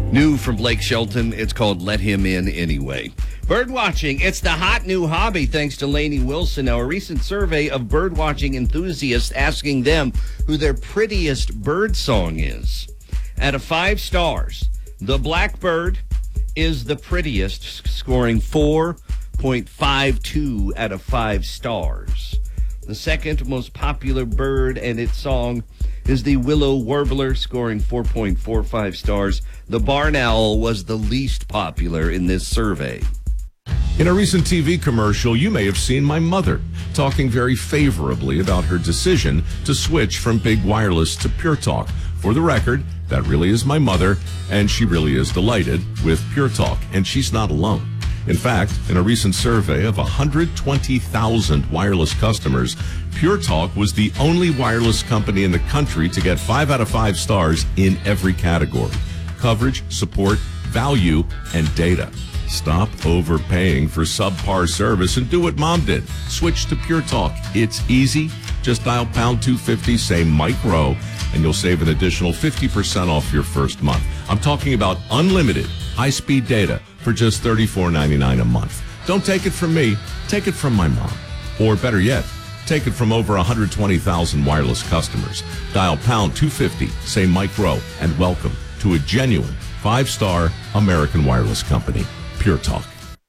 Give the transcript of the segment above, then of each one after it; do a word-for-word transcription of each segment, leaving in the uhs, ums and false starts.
New from Blake Shelton, it's called Let Him In Anyway. Bird watching, it's the hot new hobby thanks to Lainey Wilson. Now, a recent survey of bird watching enthusiasts asking them who their prettiest bird song is. Out of five stars, the blackbird is the prettiest, scoring four point five two out of five stars. The second most popular bird and its song is the willow warbler, scoring four point four five stars. The barn owl was the least popular in this survey. In a recent T V commercial, you may have seen my mother talking very favorably about her decision to switch from big wireless to Pure Talk. For the record, that really is my mother, and she really is delighted with Pure Talk, and she's not alone. In fact, in a recent survey of one hundred twenty thousand wireless customers, Pure Talk was the only wireless company in the country to get five out of five stars in every category: coverage, support, value, and data. Stop overpaying for subpar service and do what Mom did. Switch to Pure Talk. It's easy. Just dial pound two fifty, say Mike Rowe, and you'll save an additional fifty percent off your first month. I'm talking about unlimited high-speed data for just thirty-four ninety-nine a month. Don't take it from me. Take it from my mom. Or better yet, take it from over one hundred twenty thousand wireless customers. Dial pound two fifty, say Mike Rowe, and welcome to a genuine five-star American wireless company, Pure Talk.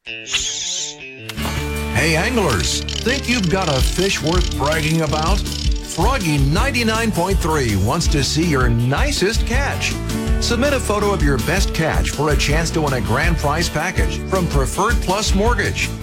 Hey anglers, think you've got a fish worth bragging about? Froggy ninety-nine point three wants to see your nicest catch. Submit a photo of your best catch for a chance to win a grand prize package from Preferred Plus Mortgage.